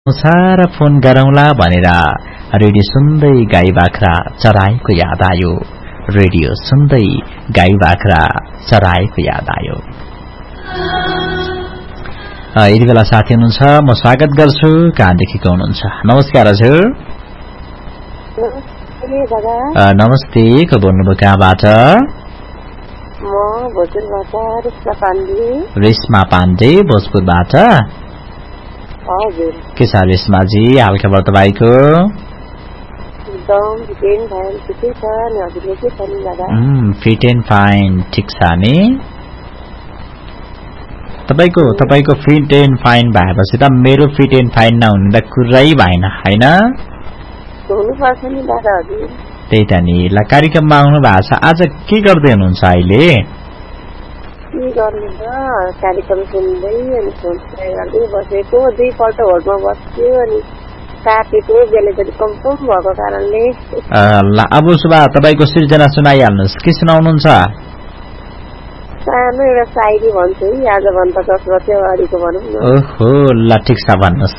सारा फोन गरौँला भनेर रेडियो सुन्दै गाई बाख्रा चराएको याद आयो। रेडियो सुन्दै गाई बाख्रा चराएको याद आयो। यति बेला साथी हुनुहुन्छ, म स्वागत गर्छु। कहाँदेखि को हुनुहुन्छ? नमस्कार हजुर। नमस्ते, को बोल्नुभयो कहाँबाट? रेशमा पाण्डे, भोजपुरबाट। के छ रेशमाजी, हालखबर तपाईँको? फिट एन्ड फाइन, ठिक छ नि? तपाईको फिट एन्ड फाइन भएपछि त मेरो फिट एन्ड फाइन नहुने त कुरै भएन, हैन? त्यही त नि। ल, कार्यक्रममा आउनु भएको छ। आज के गर्दै हुनुहुन्छ अहिले? कार्यक्रम सुन्दै अनि सोच्दै गर्दै बसेको। दुईपल्ट होटमा बस्यो अनि काटेको बेलैचोटि कन्फर्म भएको कारणले। ल, अब सुबा तपाईँको सृजना सुनाइहाल्नुहोस्। के सुनाउनुहुन्छ? सानो एउटा सायरी भन्छु है, आजभन्दा 10 वर्ष अगाडिको भनौँ न। ओहो, ल ठिक छ, भन्नुहोस्।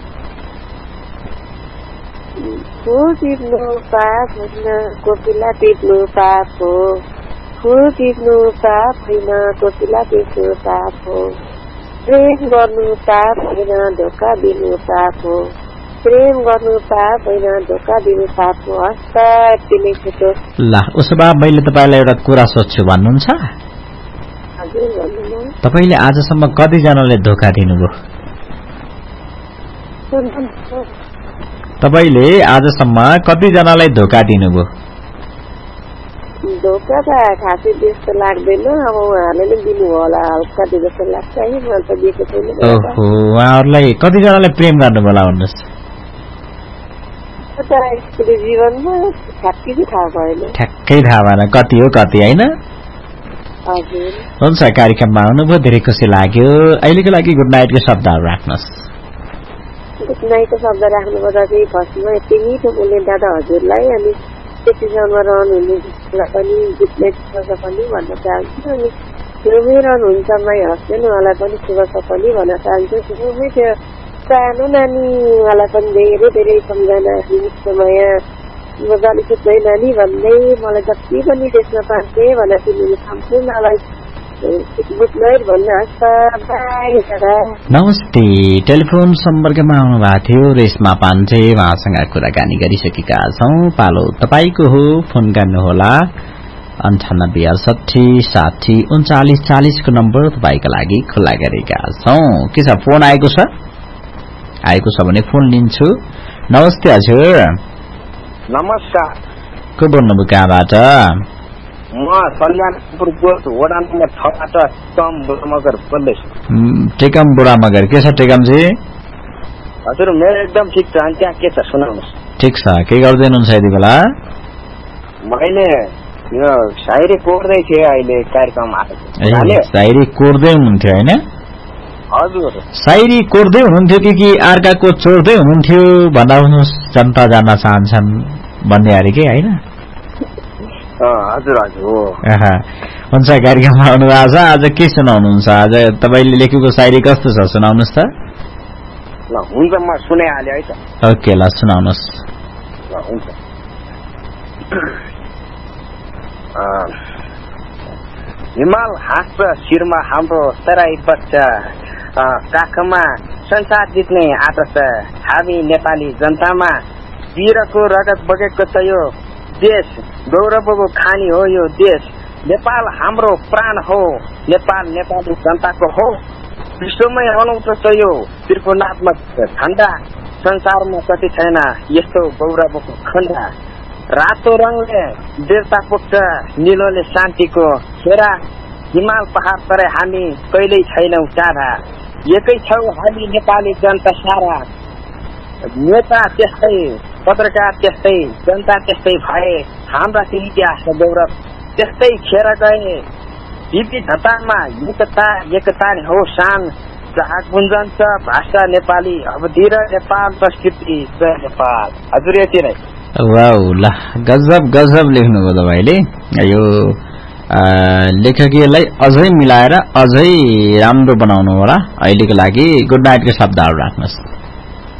फुल टिप्नु पाप होइन, कोपिला टिप्नु पाप हो। फुल टिप्नु पाप होइन, कोपिला टिप्नु पाप हो। प्रेम गर्नु पाप होइन, धोका दिनु पाप हो। प्रेम गर्नु पाप होइन, धोका दिनु पाप हो। हस्ता यति छिटो। ल, उसो भए मैले तपाईँलाई एउटा कुरा सोध्छु, भन्नुहुन्छ? हजुर, भन्नु न। तपाईँले आजसम्म कतिजनाले धोका दिनुभयो? तपाईँले आजसम्म कतिजनालाई धोका दिनुभयो? धोका त खासै त्यस्तो लाग्दैन। अब उहाँहरूले नै दिनुभयो होला, हल्का जस्तो लाग्छ है। मैले त दिएको छैन। ओहो, उहाँहरूलाई कतिजनालाई प्रेम गर्नुभयो होला भन्नुहोस्? जीवनमा ठ्याक्कै थाहा भएन। ठ्याक्कै थाहा भएन, कति हो कति, होइन? हजुर। हुन्छ, कार्यक्रममा आउनुभयो, धेरै खुसी लाग्यो। अहिलेको लागि गुड नाइटको शब्दहरू राख्नुहोस्। गुड नाइटको शब्द राख्नुपर्दा चाहिँ फर्स्टमा यति मिठो बोल्ने दादा हजुरलाई, अनि त्यतिसम्म रहनुहुनेलाई पनि गुड नाइट शुभ पनि भन्न चाहन्छु। अनि छेउमै रहनुहुन्छ माई हस्बेन्ड, उहाँलाई पनि शुभ सपनी भन्न चाहन्छु। छेउमै त्यो सानो नानी, उहाँलाई पनि धेरै धेरै सम्झना, समय मजाले सुत्दै नानी भन्दै मलाई जति पनि देख्न पाएँ भनेर तिमीले सम्पूर्णलाई गुड नाइट भन्न। नमस्ते। टेलिफोन सम्पर्कमा आउनु भएको थियो रेशमा पाण्डे, उहाँसँग कुराकानी गरिसकेका छौँ। पालो तपाईँको हो, फोन गर्नुहोला। 9868 60 39 40 को नम्बर तपाईँको लागि खुल्ला गरेका छौँ। के छ, फोन आएको छ? आएको छ भने फोन लिन्छु। नमस्ते हजुर। नमस्कार। को बोल्नुभयो कहाँबाट? म सल्यानपुर वडा नम्बर 6बाट टेकम बुढामगर बोल्दैछु। टेकम बुढामगर। के छ टेकमजी? हजुर, मेरो एकदम ठिक छ। अनि त्यहाँ के छ सुनाउनुहोस्। ठिक छ। के गर्दै हुनुहुन्छ यति बेला? मैले यो शायरी कोर्दै थिएँ, अहिले कार्यक्रम आएको। शायरी कोर्दै हुनुहुन्थ्यो होइन? हजुर। शायरी कोर्दै हुनुहुन्थ्यो कि अर्काको चोर्दै हुनुहुन्थ्यो भन्नुहोस्, जनता जान्न चाहन्छन् भन्ने अरे के, होइन? हजुर हजुर हो। हुन्छ, कार्यक्रममा आउनु भएको छ। आज के सुनाउनुहुन्छ? आज तपाईँले लेखेको शायरी कस्तो छ, सुनाउनुहोस् त। ल हुन्छ, म सुनाइहालेँ है त। ओके, ल सुनाउनुहोस्। ल हुन्छ। हिमाल हाँस्छ शिरमा हाम्रो तराई बच्छ, काखमा संसार जित्ने आँट छ। हामी नेपाली जनतामा वीरको रगत बगेको छ यो देश, गौरवको खानी हो यो देश। नेपाल हाम्रो प्राण हो, नेपाल नेपाली जनताको हो। विश्वमै अनौठो छ यो त्रिकोणात्मक झण्डा, संसारमा कति छैन यस्तो गौरवको खण्डा। रातो रङले देवता पुग्छ, निलोले शान्तिको खेरा। हिमाल पहाड तराई हामी कहिल्यै छैनौँ टाढा, एकै छौँ हामी नेपाली जनता सारा। नेता त्यस्तै, पत्रकार त्यस्तै, जनता त्यस्तै भए, हाम्रा इतिहास गौरव त्यस्तै खेर गए। विविधतामा एकता हो शान, जहाँ गुन्जन छ भाषा नेपाली, अब धीर नेपाल संस्कृति जय नेपाल। हजुर यति नै। वाउ, ल गजब गजब लेख्नुभयो तपाईँले। यो लेखकीयलाई अझै मिलाएर अझै राम्रो बनाउनु होला। अहिलेको लागि गुड नाइटको शब्दहरू राख्नुहोस्।